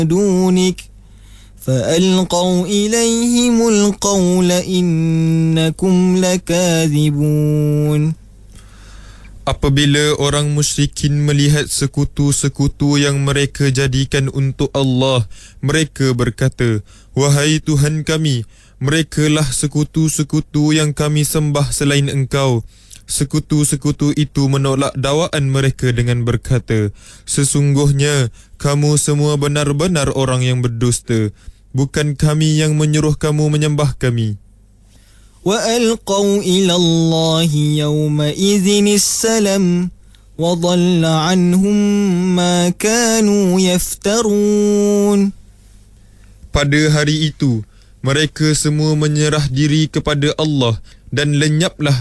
دونك فألقوا إليهم القول إنكم لكاذبون. Apabila orang musyrikin melihat sekutu-sekutu yang mereka jadikan untuk Allah, mereka berkata, "Wahai Tuhan kami, merekalah sekutu-sekutu yang kami sembah selain Engkau." Sekutu-sekutu itu menolak dakwaan mereka dengan berkata, "Sesungguhnya kamu semua benar-benar orang yang berdusta. Bukan kami yang menyuruh kamu menyembah kami." وألقوا إلى الله يومئذ السلم وضل عنهم ما كانوا يفترون. Pada hari itu, mereka semua menyerah diri kepada Allah dan lenyaplah